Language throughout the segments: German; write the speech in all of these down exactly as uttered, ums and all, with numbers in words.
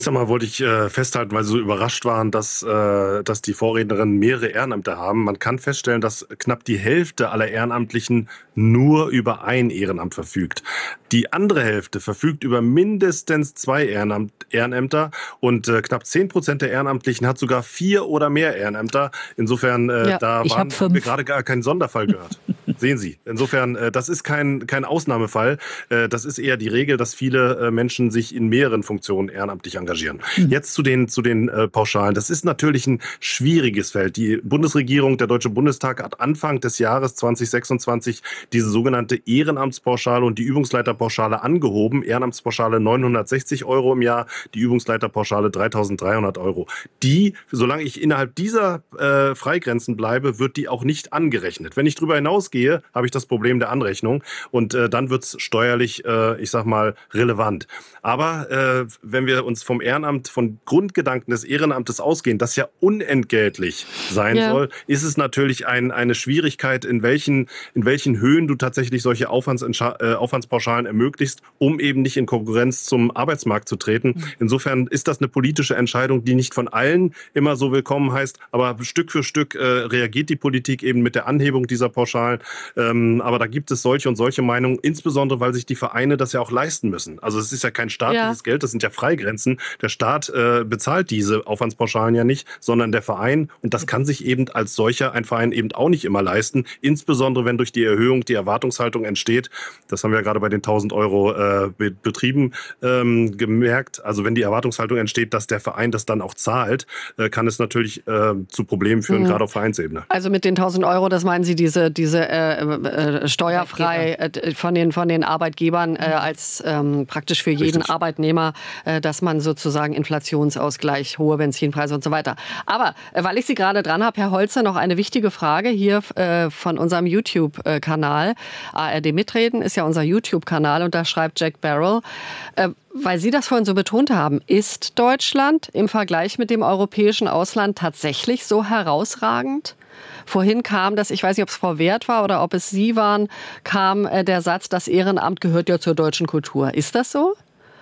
Sag mal, wollte ich äh, festhalten, weil Sie so überrascht waren, dass, äh, dass die Vorrednerinnen mehrere Ehrenämter haben. Man kann feststellen, dass knapp die Hälfte aller Ehrenamtlichen nur über ein Ehrenamt verfügt. Die andere Hälfte verfügt über mindestens zwei Ehrenamt, Ehrenämter und äh, knapp zehn Prozent der Ehrenamtlichen hat sogar vier oder mehr Ehrenämter. Insofern, äh, Ja, da ich waren, hab haben wir fünf. gerade gar keinen Sonderfall gehört. Sehen Sie. Insofern, äh, das ist kein, kein Ausnahmefall. Äh, das ist eher die Regel, dass viele äh, Menschen sich in mehreren Funktionen ehrenamtlich engagieren. Jetzt zu den, zu den äh, Pauschalen. Das ist natürlich ein schwieriges Feld. Die Bundesregierung, der Deutsche Bundestag hat Anfang des Jahres zwanzig sechsundzwanzig diese sogenannte Ehrenamtspauschale und die Übungsleiterpauschale angehoben. Ehrenamtspauschale neunhundertsechzig Euro im Jahr, die Übungsleiterpauschale dreitausenddreihundert Euro. Die, solange ich innerhalb dieser äh, Freigrenzen bleibe, wird die auch nicht angerechnet. Wenn ich darüber hinausgehe, habe ich das Problem der Anrechnung und äh, dann wird es steuerlich, äh, ich sag mal, relevant. Aber äh, wenn wir uns vom Ehrenamt, von Grundgedanken des Ehrenamtes ausgehen, das ja unentgeltlich sein Ja. soll, ist es natürlich ein, eine Schwierigkeit, in welchen, in welchen Höhen du tatsächlich solche Aufwandsentsch- äh, Aufwandspauschalen ermöglichst, um eben nicht in Konkurrenz zum Arbeitsmarkt zu treten. Insofern ist das eine politische Entscheidung, die nicht von allen immer so willkommen heißt, aber Stück für Stück äh, reagiert die Politik eben mit der Anhebung dieser Pauschalen. Ähm, aber da gibt es solche und solche Meinungen, insbesondere weil sich die Vereine das ja auch leisten müssen. Also es ist ja kein staatliches Ja. Geld, das sind ja Freigrenzen. Der Staat äh, bezahlt diese Aufwandspauschalen ja nicht, sondern der Verein. Und das kann sich eben als solcher ein Verein eben auch nicht immer leisten. Insbesondere wenn durch die Erhöhung die Erwartungshaltung entsteht. Das haben wir ja gerade bei den tausend Euro äh, Be- Betrieben ähm, gemerkt. Also wenn die Erwartungshaltung entsteht, dass der Verein das dann auch zahlt, äh, kann es natürlich äh, zu Problemen führen, Mhm. gerade auf Vereinsebene. Also mit den tausend Euro, das meinen Sie diese, diese äh, äh, steuerfrei äh, von, den, von den Arbeitgebern äh, als ähm, praktisch für jeden Richtig. Arbeitnehmer, äh, dass man sozusagen Inflationsausgleich, hohe Benzinpreise und so weiter. Aber äh, weil ich Sie gerade dran habe, Herr Holzer, noch eine wichtige Frage hier äh, von unserem YouTube-Kanal. A R D Mitreden ist ja unser YouTube-Kanal und da schreibt Jack Barrel, äh, weil Sie das vorhin so betont haben, ist Deutschland im Vergleich mit dem europäischen Ausland tatsächlich so herausragend? Vorhin kam das, ich weiß nicht, ob es Frau Wert war oder ob es Sie waren, kam äh, der Satz, das Ehrenamt gehört ja zur deutschen Kultur. Ist das so?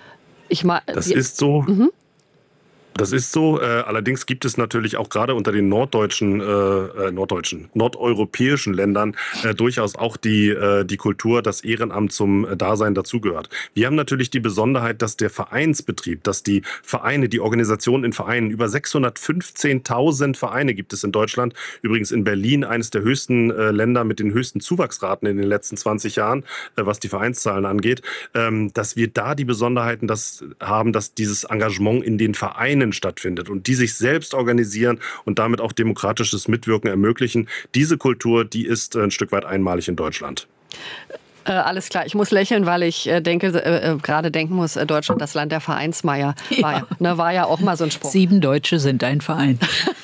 Ich ma- Das die, ist so. Mhm. Das ist so. Äh, allerdings gibt es natürlich auch gerade unter den norddeutschen, äh, äh, norddeutschen, nordeuropäischen Ländern äh, durchaus auch die, äh, die Kultur, dass Ehrenamt zum äh, Dasein dazugehört. Wir haben natürlich die Besonderheit, dass der Vereinsbetrieb, dass die Vereine, die Organisationen in Vereinen, über sechshundertfünfzehntausend Vereine gibt es in Deutschland. Übrigens in Berlin eines der höchsten äh, Länder mit den höchsten Zuwachsraten in den letzten zwanzig Jahren, äh, was die Vereinszahlen angeht, ähm, dass wir da die Besonderheiten das haben, dass dieses Engagement in den Vereinen stattfindet und die sich selbst organisieren und damit auch demokratisches Mitwirken ermöglichen. Diese Kultur, die ist ein Stück weit einmalig in Deutschland. Äh, alles klar, ich muss lächeln, weil ich äh, denke, äh, gerade denken muss, äh, Deutschland, das Land der Vereinsmeier, war ja, ne, war ja auch mal so ein Spruch. Sieben Deutsche sind ein Verein.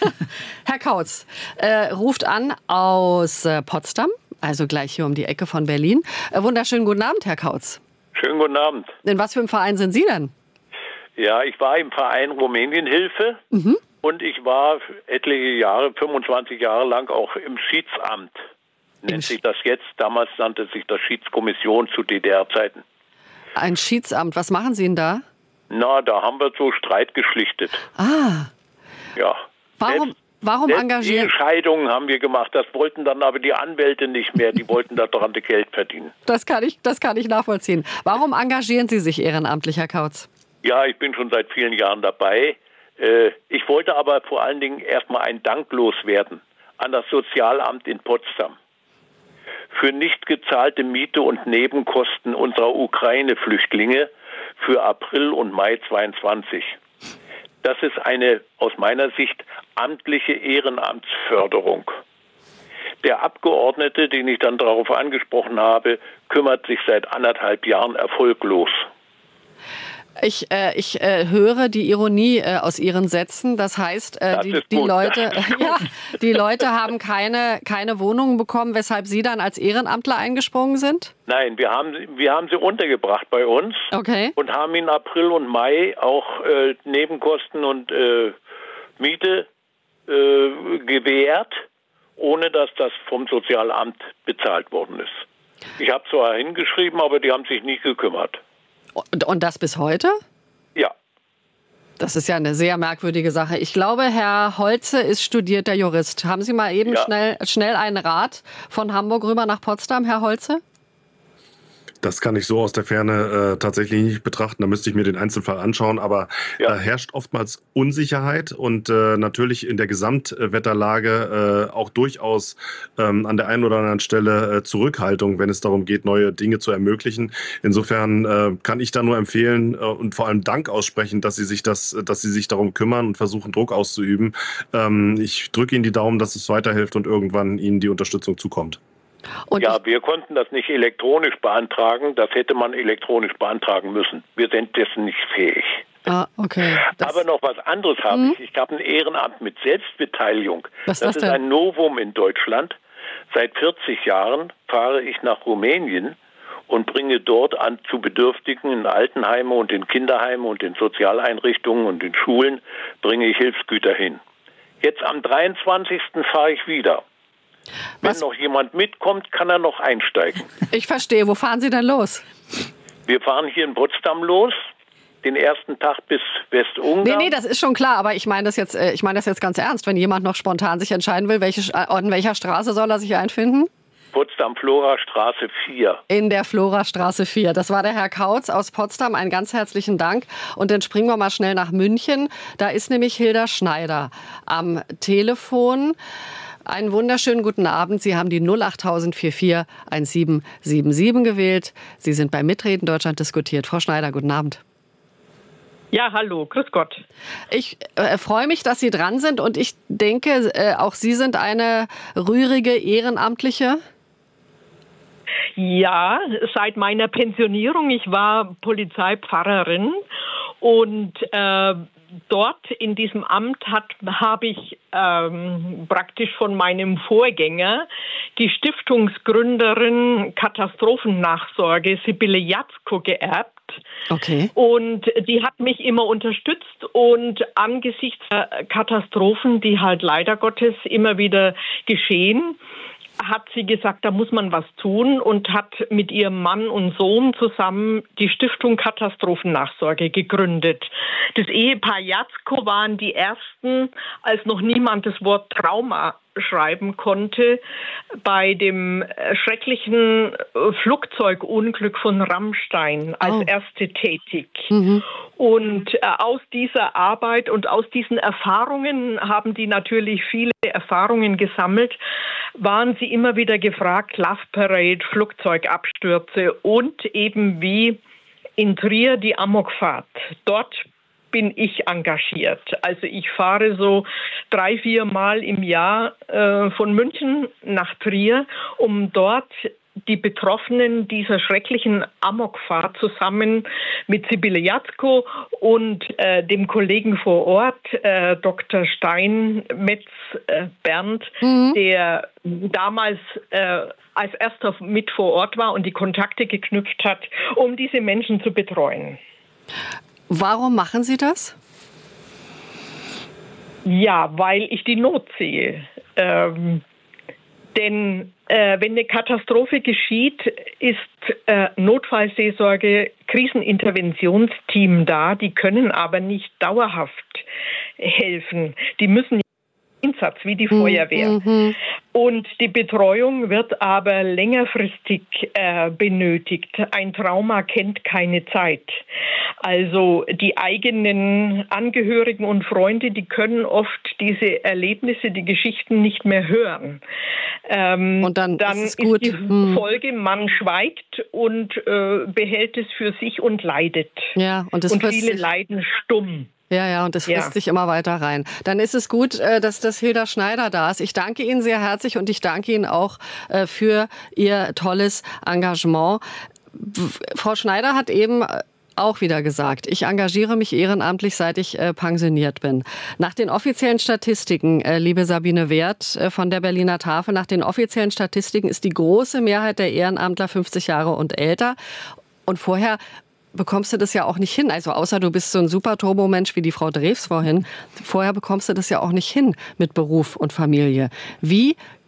Herr Kautz äh, ruft an aus äh, Potsdam, also gleich hier um die Ecke von Berlin. Äh, wunderschönen guten Abend, Herr Kautz. Schönen guten Abend. In was für einem Verein sind Sie denn? Ja, ich war im Verein Rumänienhilfe Mhm. und ich war etliche Jahre, fünfundzwanzig Jahre lang auch im Schiedsamt. Nennt sich das jetzt. Damals nannte sich das Schiedskommission zu D D R-Zeiten. Ein Schiedsamt, was machen Sie denn da? Na, da haben wir so Streit geschlichtet. Ah, Ja. warum, Selbst- warum selbst engagieren... die Scheidungen haben wir gemacht. Das wollten dann aber die Anwälte nicht mehr. Die wollten daran Geld verdienen. Das kann ich, das kann ich nachvollziehen. Warum engagieren Sie sich ehrenamtlich, Herr Kautz? Ja, ich bin schon seit vielen Jahren dabei. Äh, Ich wollte aber vor allen Dingen erstmal ein Dank loswerden an das Sozialamt in Potsdam für nicht gezahlte Miete und Nebenkosten unserer Ukraine-Flüchtlinge für April und Mai zweiundzwanzig. Das ist eine aus meiner Sicht amtliche Ehrenamtsförderung. Der Abgeordnete, den ich dann darauf angesprochen habe, kümmert sich seit anderthalb Jahren erfolglos. Ich, äh, ich äh, höre die Ironie äh, aus Ihren Sätzen. Das heißt, äh, Das die, ist die, gut, Leute, das ist ja, die Leute haben keine, keine Wohnungen bekommen, weshalb Sie dann als Ehrenamtler eingesprungen sind? Nein, wir haben, wir haben sie untergebracht bei uns Okay. und haben in April und Mai auch äh, Nebenkosten und äh, Miete äh, gewährt, ohne dass das vom Sozialamt bezahlt worden ist. Ich habe zwar hingeschrieben, aber die haben sich nicht gekümmert. Und, und das bis heute? Ja. Das ist ja eine sehr merkwürdige Sache. Ich glaube, Herr Holze ist studierter Jurist. Haben Sie mal eben ja. schnell, schnell einen Rat von Hamburg rüber nach Potsdam, Herr Holze? Das kann ich so aus der Ferne äh, tatsächlich nicht betrachten. Da müsste ich mir den Einzelfall anschauen. Aber ja. da herrscht oftmals Unsicherheit und äh, natürlich in der Gesamtwetterlage äh, auch durchaus ähm, an der einen oder anderen Stelle äh, Zurückhaltung, wenn es darum geht, neue Dinge zu ermöglichen. Insofern äh, kann ich da nur empfehlen äh, und vor allem Dank aussprechen, dass Sie sich das, dass Sie sich darum kümmern und versuchen, Druck auszuüben. Ähm, ich drücke Ihnen die Daumen, dass es weiterhilft und irgendwann Ihnen die Unterstützung zukommt. Und ja, wir konnten das nicht elektronisch beantragen. Das hätte man elektronisch beantragen müssen. Wir sind dessen nicht fähig. Ah, okay. Das Aber noch was anderes habe hm? ich. Ich habe ein Ehrenamt mit Selbstbeteiligung. Was das ist das ist denn? ein Novum in Deutschland. Seit vierzig Jahren fahre ich nach Rumänien und bringe dort an zu Bedürftigen in Altenheime und in Kinderheime und in Sozialeinrichtungen und in Schulen bringe ich Hilfsgüter hin. Jetzt am dreiundzwanzigsten fahre ich wieder. Wenn Was? noch jemand mitkommt, kann er noch einsteigen. Ich verstehe. Wo fahren Sie denn los? Wir fahren hier in Potsdam los, den ersten Tag bis Westungarn. Nee, nee, das ist schon klar. Aber ich meine das jetzt, ich meine das jetzt ganz ernst. Wenn jemand noch spontan sich entscheiden will, welche, an welcher Straße soll er sich einfinden? Potsdam-Flora-Straße vier. In der Flora-Straße vier. Das war der Herr Kautz aus Potsdam. Einen ganz herzlichen Dank. Und dann springen wir mal schnell nach München. Da ist nämlich Hilda Schneider am Telefon. Einen wunderschönen guten Abend. Sie haben die null acht null null vier vier eins sieben sieben sieben gewählt. Sie sind bei Mitreden Deutschland diskutiert. Frau Schneider, guten Abend. Ja, hallo, grüß Gott. Ich äh, freue mich, dass Sie dran sind und ich denke, äh, auch Sie sind eine rührige Ehrenamtliche. Ja, seit meiner Pensionierung. Ich war Polizeipfarrerin und äh, dort in diesem Amt habe ich ähm, praktisch von meinem Vorgänger die Stiftungsgründerin Katastrophennachsorge Sibylle Jatzko geerbt. Okay. Und die hat mich immer unterstützt und angesichts der Katastrophen, die halt leider Gottes immer wieder geschehen, hat sie gesagt, da muss man was tun und hat mit ihrem Mann und Sohn zusammen die Stiftung Katastrophennachsorge gegründet. Das Ehepaar Jatzko waren die ersten, als noch niemand das Wort Trauma schreiben konnte, bei dem schrecklichen Flugzeugunglück von Rammstein als oh. erste tätig. Mhm. Und äh, aus dieser Arbeit und aus diesen Erfahrungen haben die natürlich viele Erfahrungen gesammelt, waren sie immer wieder gefragt, Love Parade, Flugzeugabstürze und eben wie in Trier die Amokfahrt. Dort bin ich engagiert. Also ich fahre so drei, vier Mal im Jahr äh, von München nach Trier, um dort die Betroffenen dieser schrecklichen Amokfahrt zusammen mit Sibylle Jatzko und äh, dem Kollegen vor Ort, äh, Doktor Steinmetz äh, Bernd, mhm. der damals äh, als erster mit vor Ort war und die Kontakte geknüpft hat, um diese Menschen zu betreuen. Warum machen Sie das? Ja, weil ich die Not sehe. Ähm, denn äh, wenn eine Katastrophe geschieht, ist äh, Notfallseelsorge, Kriseninterventionsteam da. Die können aber nicht dauerhaft helfen. Die müssen Einsatz wie die Feuerwehr. Mhm. Und die Betreuung wird aber längerfristig äh, benötigt. Ein Trauma kennt keine Zeit. Also die eigenen Angehörigen und Freunde, die können oft diese Erlebnisse, die Geschichten nicht mehr hören. Ähm, und dann, dann ist, es gut. ist die hm. Folge, man schweigt und äh, behält es für sich und leidet. Ja, und, das und viele leiden stumm. Ja, ja, und das frisst ja. sich immer weiter rein. Dann ist es gut, dass das Hilda Schneider da ist. Ich danke Ihnen sehr herzlich und ich danke Ihnen auch für Ihr tolles Engagement. Frau Schneider hat eben auch wieder gesagt, ich engagiere mich ehrenamtlich, seit ich äh, pensioniert bin. Nach den offiziellen Statistiken, äh, liebe Sabine Wert äh, von der Berliner Tafel, nach den offiziellen Statistiken ist die große Mehrheit der Ehrenamtler fünfzig Jahre und älter. Und vorher bekommst du das ja auch nicht hin. Also außer du bist so ein super Turbo-Mensch wie die Frau Drews vorhin. Vorher bekommst du das ja auch nicht hin mit Beruf und Familie. Wie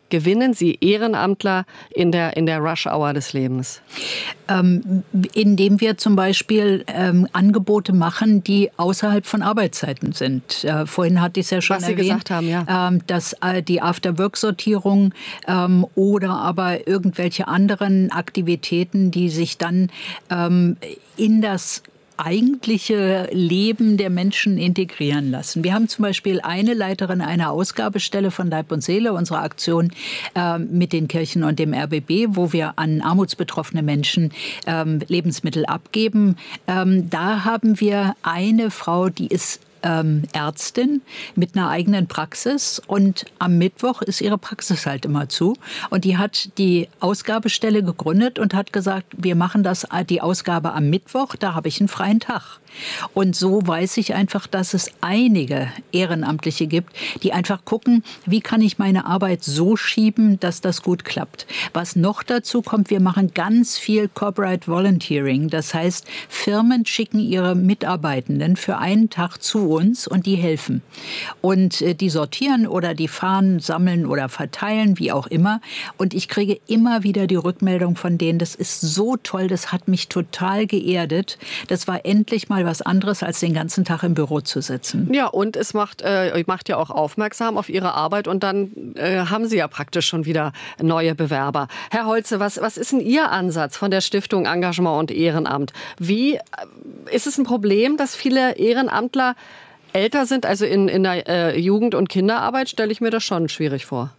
gewinnen Sie Ehrenamtler in der, in der Rush-Hour des Lebens? Ähm, indem wir zum Beispiel ähm, Angebote machen, die außerhalb von Arbeitszeiten sind. Äh, vorhin hatte ich es ja schon Was Sie erwähnt, gesagt haben, ja. ähm, dass äh, die After-Work-Sortierung ähm, oder aber irgendwelche anderen Aktivitäten, die sich dann ähm, in das eigentliche Leben der Menschen integrieren lassen. Wir haben zum Beispiel eine Leiterin einer Ausgabestelle von Leib und Seele, unsere Aktion äh, mit den Kirchen und dem R B B, wo wir an armutsbetroffene Menschen ähm, Lebensmittel abgeben. Ähm, da haben wir eine Frau, die ist Ähm, Ärztin mit einer eigenen Praxis und am Mittwoch ist ihre Praxis halt immer zu und die hat die Ausgabestelle gegründet und hat gesagt, wir machen das die Ausgabe am Mittwoch, da habe ich einen freien Tag. Und so weiß ich einfach, dass es einige Ehrenamtliche gibt, die einfach gucken, wie kann ich meine Arbeit so schieben, dass das gut klappt. Was noch dazu kommt, wir machen ganz viel Corporate Volunteering. Das heißt, Firmen schicken ihre Mitarbeitenden für einen Tag zu uns und die helfen. Und äh, die sortieren oder die fahren, sammeln oder verteilen, wie auch immer. Und ich kriege immer wieder die Rückmeldung von denen, das ist so toll, das hat mich total geerdet. Das war endlich mal was anderes, als den ganzen Tag im Büro zu sitzen. Ja, und es macht, äh, macht ja auch aufmerksam auf Ihre Arbeit und dann äh, haben Sie ja praktisch schon wieder neue Bewerber. Herr Holze, was, was ist denn Ihr Ansatz von der Stiftung Engagement und Ehrenamt? Wie äh, ist es ein Problem, dass viele Ehrenamtler älter sind, also in, in der äh, Jugend- und Kinderarbeit, stelle ich mir das schon schwierig vor.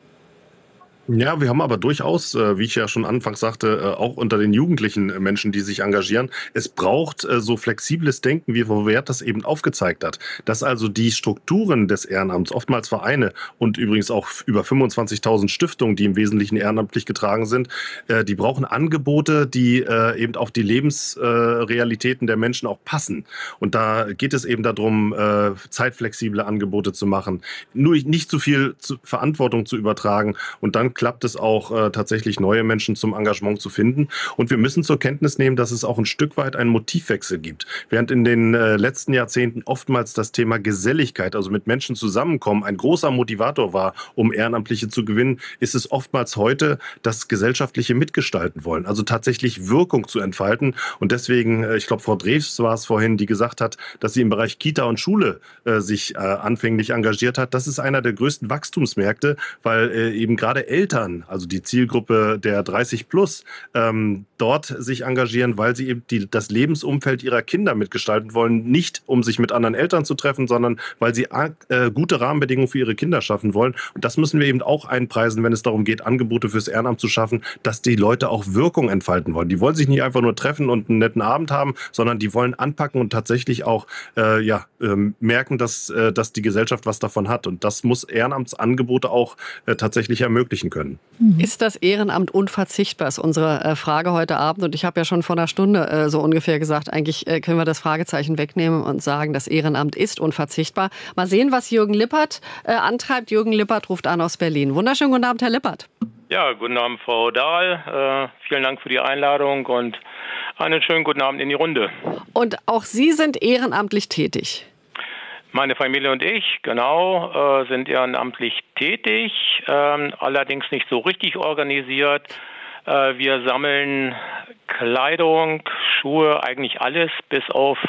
Ja, wir haben aber durchaus, wie ich ja schon anfangs sagte, auch unter den jugendlichen Menschen, die sich engagieren, es braucht so flexibles Denken, wie Frau Wert das eben aufgezeigt hat. Dass also die Strukturen des Ehrenamts, oftmals Vereine und übrigens auch über fünfundzwanzigtausend Stiftungen, die im Wesentlichen ehrenamtlich getragen sind, die brauchen Angebote, die eben auf die Lebensrealitäten der Menschen auch passen. Und da geht es eben darum, zeitflexible Angebote zu machen, nur nicht zu viel Verantwortung zu übertragen und dann klappt es auch äh, tatsächlich neue Menschen zum Engagement zu finden. Und wir müssen zur Kenntnis nehmen, dass es auch ein Stück weit einen Motivwechsel gibt. Während in den äh, letzten Jahrzehnten oftmals das Thema Geselligkeit, also mit Menschen zusammenkommen, ein großer Motivator war, um Ehrenamtliche zu gewinnen, ist es oftmals heute das gesellschaftliche Mitgestalten wollen, also tatsächlich Wirkung zu entfalten. Und deswegen, äh, ich glaube, Frau Drews war es vorhin, die gesagt hat, dass sie im Bereich Kita und Schule äh, sich äh, anfänglich engagiert hat. Das ist einer der größten Wachstumsmärkte, weil äh, eben gerade Eltern Eltern, also die Zielgruppe der dreißig plus, ähm, dort sich engagieren, weil sie eben die, das Lebensumfeld ihrer Kinder mitgestalten wollen. Nicht, um sich mit anderen Eltern zu treffen, sondern weil sie äh, gute Rahmenbedingungen für ihre Kinder schaffen wollen. Und das müssen wir eben auch einpreisen, wenn es darum geht, Angebote fürs Ehrenamt zu schaffen, dass die Leute auch Wirkung entfalten wollen. Die wollen sich nicht einfach nur treffen und einen netten Abend haben, sondern die wollen anpacken und tatsächlich auch äh, ja, äh, merken, dass, äh, dass die Gesellschaft was davon hat. Und das muss Ehrenamtsangebote auch äh, tatsächlich ermöglichen können. Ist das Ehrenamt unverzichtbar, ist unsere äh, Frage heute Abend. Und ich habe ja schon vor einer Stunde äh, so ungefähr gesagt, eigentlich äh, können wir das Fragezeichen wegnehmen und sagen, das Ehrenamt ist unverzichtbar. Mal sehen, was Jürgen Lippert äh, antreibt. Jürgen Lippert ruft an aus Berlin. Wunderschönen guten Abend, Herr Lippert. Ja, guten Abend, Frau Dahl. Äh, vielen Dank für die Einladung und einen schönen guten Abend in die Runde. Und auch Sie sind ehrenamtlich tätig. Meine Familie und ich, genau, äh, sind ehrenamtlich tätig, äh, allerdings nicht so richtig organisiert. Äh, wir sammeln Kleidung, Schuhe, eigentlich alles, bis auf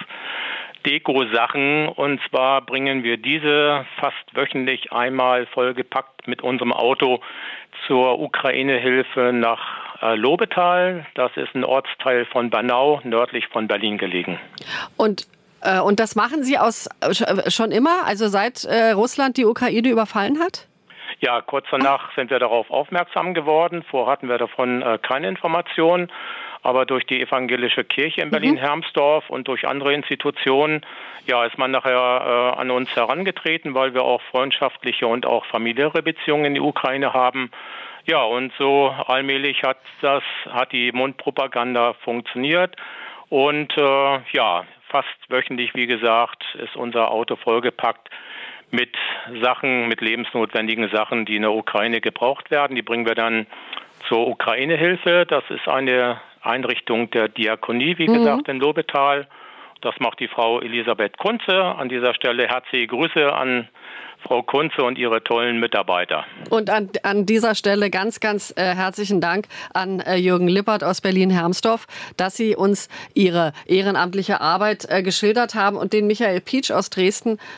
Deko-Sachen. Und zwar bringen wir diese fast wöchentlich einmal vollgepackt mit unserem Auto zur Ukraine-Hilfe nach äh, Lobetal. Das ist ein Ortsteil von Bernau, nördlich von Berlin gelegen. Und Und das machen Sie aus schon immer, also seit äh, Russland die Ukraine überfallen hat? Ja, kurz danach sind wir darauf aufmerksam geworden. Vorher hatten wir davon äh, keine Informationen. Aber durch die evangelische Kirche in Berlin-Hermsdorf und durch andere Institutionen, ja, ist man nachher äh, an uns herangetreten, weil wir auch freundschaftliche und auch familiäre Beziehungen in die Ukraine haben. Ja, und so allmählich hat das, hat die Mundpropaganda funktioniert. Und äh, ja, fast wöchentlich, wie gesagt, ist unser Auto vollgepackt mit Sachen, mit lebensnotwendigen Sachen, die in der Ukraine gebraucht werden. Die bringen wir dann zur Ukraine-Hilfe. Das ist eine Einrichtung der Diakonie, wie mhm. gesagt, in Lobetal. Das macht die Frau Elisabeth Kunze. An dieser Stelle herzliche Grüße an Frau Kunze und ihre tollen Mitarbeiter. Und an, an dieser Stelle ganz, ganz äh, herzlichen Dank an äh, Jürgen Lippert aus Berlin-Hermsdorf, dass Sie uns Ihre ehrenamtliche Arbeit äh, geschildert haben und den Michael Pietsch aus Dresden